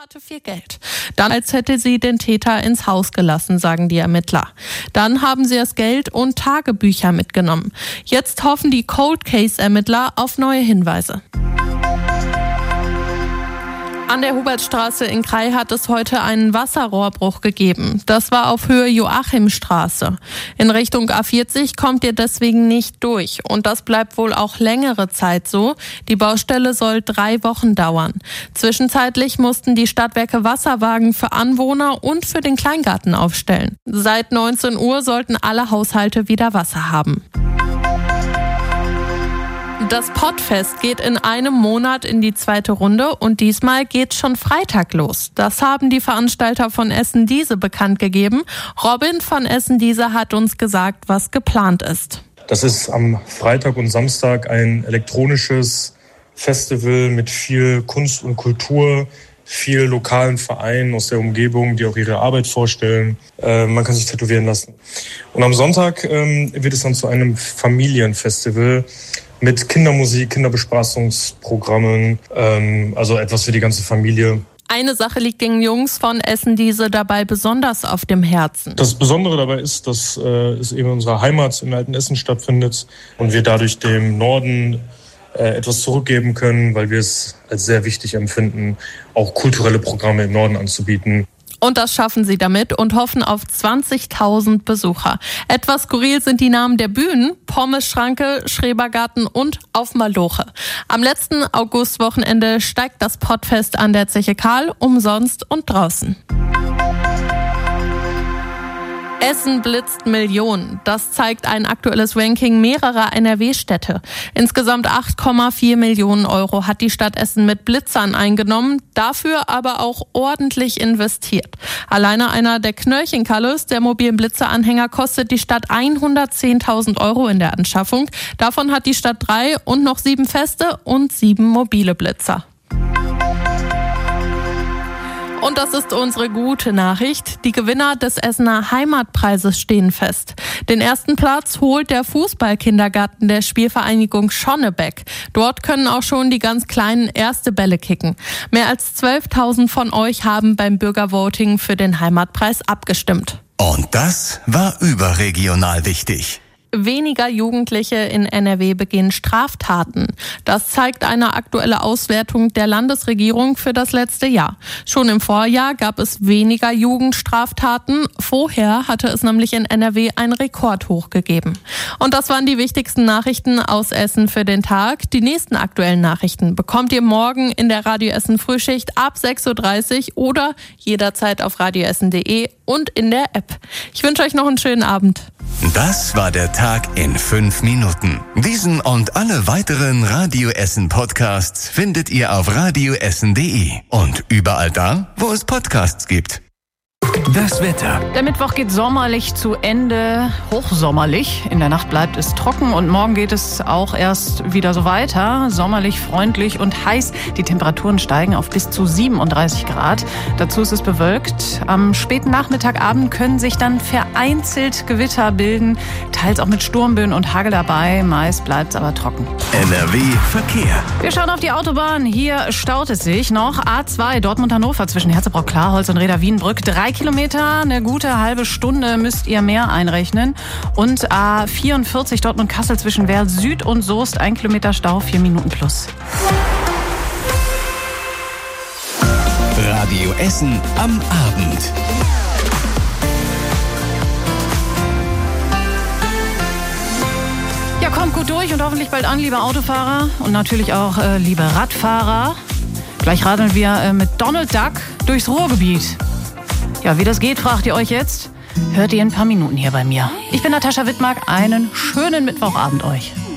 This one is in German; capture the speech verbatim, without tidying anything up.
hatte viel Geld. Dann, als hätte sie den Täter ins Haus gelassen, sagen die Ermittler. Dann haben sie das Geld und Tagebücher mitgenommen. Jetzt hoffen die Cold Case-Ermittler auf neue Hinweise. An der Hubertstraße in Krai hat es heute einen Wasserrohrbruch gegeben. Das war auf Höhe Joachimstraße. In Richtung A vierzig kommt ihr deswegen nicht durch. Und das bleibt wohl auch längere Zeit so. Die Baustelle soll drei Wochen dauern. Zwischenzeitlich mussten die Stadtwerke Wasserwagen für Anwohner und für den Kleingarten aufstellen. Seit neunzehn Uhr sollten alle Haushalte wieder Wasser haben. Das Pottfest geht in einem Monat in die zweite Runde und diesmal geht schon Freitag los. Das haben die Veranstalter von Essen-Diese bekannt gegeben. Robin von Essen-Diese hat uns gesagt, was geplant ist. Das ist am Freitag und Samstag ein elektronisches Festival mit viel Kunst und Kultur, viel lokalen Vereinen aus der Umgebung, die auch ihre Arbeit vorstellen. Äh, man kann sich tätowieren lassen. Und am Sonntag ähm, wird es dann zu einem Familienfestival mit Kindermusik, Kinderbespaßungsprogrammen, ähm, also etwas für die ganze Familie. Eine Sache liegt den Jungs von Essen-Diese dabei besonders auf dem Herzen. Das Besondere dabei ist, dass äh, es eben in unserer Heimat in alten Essen stattfindet und wir dadurch dem Norden äh, etwas zurückgeben können, weil wir es als sehr wichtig empfinden, auch kulturelle Programme im Norden anzubieten. Und das schaffen sie damit und hoffen auf zwanzigtausend Besucher. Etwas skurril sind die Namen der Bühnen: Pommes-Schranke, Schrebergarten und Auf Maloche. Am letzten Augustwochenende steigt das Pottfest an der Zeche Karl, umsonst und draußen. Essen blitzt Millionen. Das zeigt ein aktuelles Ranking mehrerer N R W-Städte. Insgesamt acht Komma vier Millionen Euro hat die Stadt Essen mit Blitzern eingenommen, dafür aber auch ordentlich investiert. Alleine einer der Knöllchenkalles, der mobilen Blitzeranhänger, kostet die Stadt hundertzehntausend Euro in der Anschaffung. Davon hat die Stadt drei und noch sieben feste und sieben mobile Blitzer. Und das ist unsere gute Nachricht. Die Gewinner des Essener Heimatpreises stehen fest. Den ersten Platz holt der Fußballkindergarten der Spielvereinigung Schonnebeck. Dort können auch schon die ganz Kleinen erste Bälle kicken. Mehr als zwölftausend von euch haben beim Bürgervoting für den Heimatpreis abgestimmt. Und das war überregional wichtig. Weniger Jugendliche in N R W begehen Straftaten. Das zeigt eine aktuelle Auswertung der Landesregierung für das letzte Jahr. Schon im Vorjahr gab es weniger Jugendstraftaten. Vorher hatte es nämlich in N R W einen Rekordhoch gegeben. Und das waren die wichtigsten Nachrichten aus Essen für den Tag. Die nächsten aktuellen Nachrichten bekommt ihr morgen in der Radio Essen Frühschicht ab sechs Uhr dreißig oder jederzeit auf radioessen punkt de und in der App. Ich wünsche euch noch einen schönen Abend. Das war der Tag in fünf Minuten. Diesen und alle weiteren Radio Essen Podcasts findet ihr auf radioessen punkt de und überall da, wo es Podcasts gibt. Das Wetter. Der Mittwoch geht sommerlich zu Ende, hochsommerlich. In der Nacht bleibt es trocken und morgen geht es auch erst wieder so weiter. Sommerlich, freundlich und heiß. Die Temperaturen steigen auf bis zu siebenunddreißig Grad. Dazu ist es bewölkt. Am späten Nachmittagabend können sich dann vereinzelt Gewitter bilden. Teils auch mit Sturmböen und Hagel dabei. Meist bleibt es aber trocken. N R W Verkehr. Wir schauen auf die Autobahn. Hier staut es sich noch. A zwei Dortmund-Hannover zwischen Herzebrock-Klarholz und Reda-Wienbrück. Drei Kilometer, eine gute halbe Stunde müsst ihr mehr einrechnen. Und A vierundvierzig Dortmund-Kassel zwischen Werl Süd und Soest, ein Kilometer Stau, vier Minuten plus. Radio Essen am Abend. Ja, kommt gut durch und hoffentlich bald an, liebe Autofahrer und natürlich auch äh, liebe Radfahrer. Gleich radeln wir äh, mit Donald Duck durchs Ruhrgebiet. Ja, wie das geht, fragt ihr euch jetzt? Hört ihr in ein paar Minuten hier bei mir. Ich bin Natascha Wittmark. Einen schönen Mittwochabend euch.